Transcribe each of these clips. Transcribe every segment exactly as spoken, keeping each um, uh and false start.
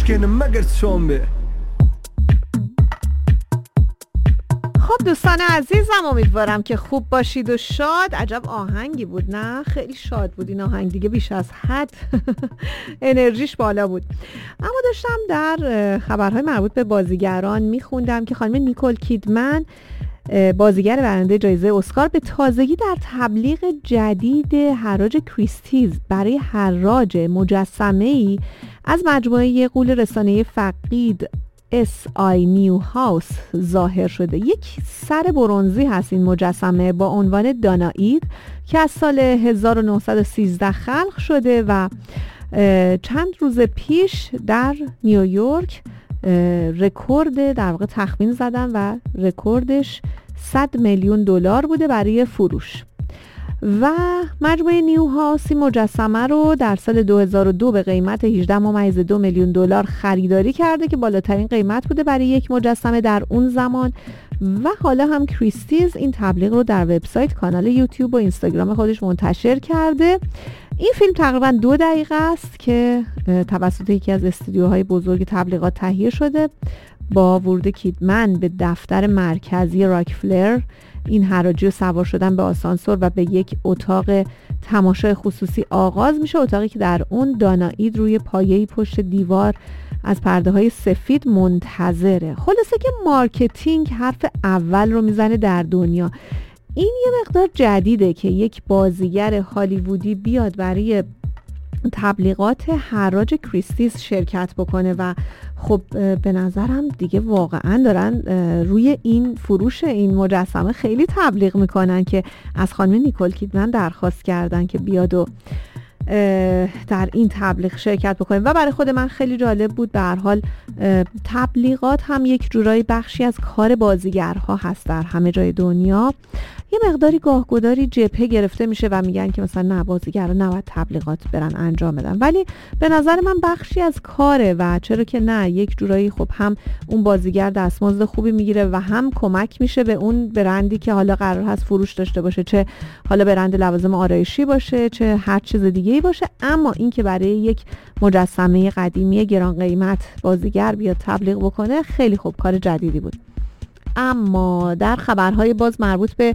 Başkanım مگر شنبه. خب دوستان عزیزم، امیدوارم که خوب باشید و شاد. عجب آهنگی بود، نه؟ خیلی شاد بود این آهنگ، دیگه بیش از حد انرژیش بالا بود. اما داشتم در خبرهای مربوط به بازیگران میخوندم که خانم نیکول کیدمن، بازیگر برنده جایزه اسکار، به تازگی در تبلیغ جدید حراج کریستیز برای حراج مجسمه‌ای از مجموعه غول رسانه‌ای فقید اس آی نیو هاوس ظاهر شده. یک سر برنزی هست این مجسمه با عنوان دانائید که از سال هزار و نهصد و سیزده خلق شده و چند روز پیش در نیویورک رکورد در واقع تخمین زدن و رکوردش صد میلیون دلار بوده برای فروش. و مجموعه نیو هاوس این مجسمه رو در سال دو هزار و دو به قیمت هجده ممیز دو میلیون دلار خریداری کرده که بالاترین قیمت بوده برای یک مجسمه در اون زمان. و حالا هم کریستیز این تبلیغ رو در وبسایت، کانال یوتیوب و اینستاگرام خودش منتشر کرده. این فیلم تقریبا دو دقیقه است که توسط یکی از استودیوهای بزرگ تبلیغات تهیه شده. با ورود کیدمن به دفتر مرکزی راکفلر، این حراجی و سوار شدن به آسانسور و به یک اتاق تماشای خصوصی آغاز میشه. اتاقی که در اون دانائید روی پایه‌ای پشت دیوار از پرده های سفید منتظره. خلاصه که مارکتینگ حرف اول رو میزنه در دنیا. این یه مقدار جدیده که یک بازیگر هالیوودی بیاد برای تبلیغات حراج کریستیز شرکت بکنه و خب به نظرم دیگه واقعا دارن روی این فروش این مجسمه خیلی تبلیغ میکنن که از خانم نیکول کیدمن درخواست کردن که بیاد و در این تبلیغ شرکت بکنیم. و برای خود من خیلی جالب بود. به هر حال تبلیغات هم یک جورایی بخشی از کار بازیگرها هست در همه جای دنیا. یه مقداری گاهگداری جبهه گرفته میشه و میگن که مثلا نه، بازیگرها نباید تبلیغات برن انجام بدن، ولی به نظر من بخشی از کاره و چرا که نه. یک جورایی خب هم اون بازیگر دستمزد خوبی میگیره و هم کمک میشه به اون برندی که حالا قرار هست فروش داشته باشه، چه حالا برند لوازم آرایشی باشه چه هر چیز دیگه‌ای باشه. اما این که برای یک مجسمه قدیمی گران قیمت بازیگر بیاد تبلیغ بکنه خیلی خوب، کار جدیدی بود. اما در خبرهای باز مربوط به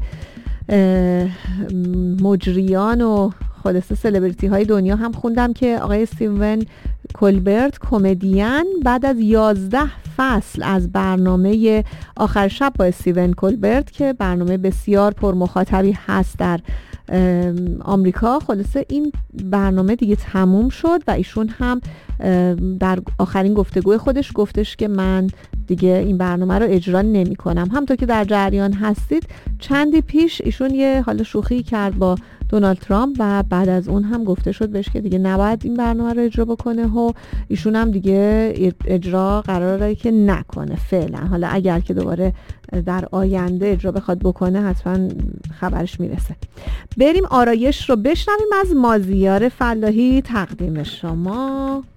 مجریان و خلاصه سلبریتی های دنیا هم خوندم که آقای استیون کولبرت، کمدین، بعد از یازده فصل از برنامه آخر شب با استیون کولبرت که برنامه بسیار پر مخاطبی هست در آمریکا، خلاصه این برنامه دیگه تموم شد و ایشون هم در آخرین گفتگوی خودش گفتش که من دیگه این برنامه رو اجرا نمی کنم. همونطور که در جریان هستید چندی پیش ایشون یه حالا شوخی کرد با دونالد ترامپ و بعد از اون هم گفته شد بهش که دیگه نباید این برنامه رو اجرا بکنه و ایشون هم دیگه اجرا قراره که نکنه فعلا. حالا اگر که دوباره در آینده اجرا بخواد بکنه حتما خبرش میرسه. بریم آرایش رو بشنویم از مازیار فلاحی تقدیم شما.